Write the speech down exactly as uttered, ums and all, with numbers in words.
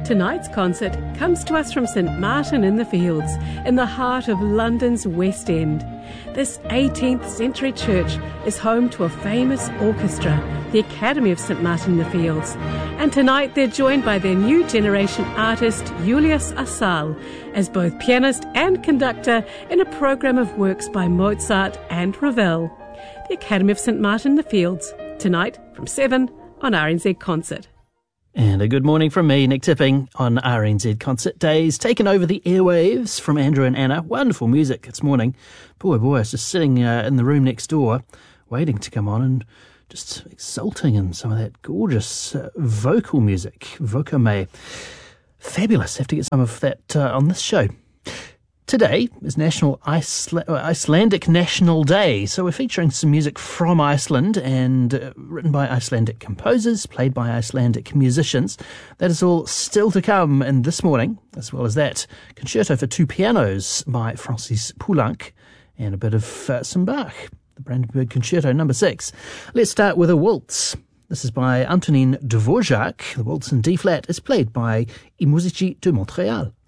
Tonight's concert comes to us from St Martin in the Fields, in the heart of London's West End. This eighteenth century church is home to a famous orchestra, the Academy of St Martin in the Fields. And tonight they're joined by their new generation artist, Julius Assal, as both pianist and conductor in a programme of works by Mozart and Ravel. The Academy of St Martin in the Fields, tonight from seven on R N Z Concert. And a good morning from me, Nick Tipping, on R N Z Concert Days, taking over the airwaves from Andrew and Anna. Wonderful music this morning. Boy, boy, I was just sitting uh, in the room next door, waiting to come on and just exulting in some of that gorgeous uh, vocal music. Vocame. Fabulous. Have to get some of that uh, on this show. Today is National Iceland- Icelandic National Day, so we're featuring some music from Iceland and uh, written by Icelandic composers, played by Icelandic musicians. That is all still to come in this morning, as well as that concerto for two pianos by Francis Poulenc and a bit of uh, some Bach, the Brandenburg Concerto number six. Let's start with a waltz. This is by Antonin Dvorak. The waltz in D-flat is played by I Musici de Montréal.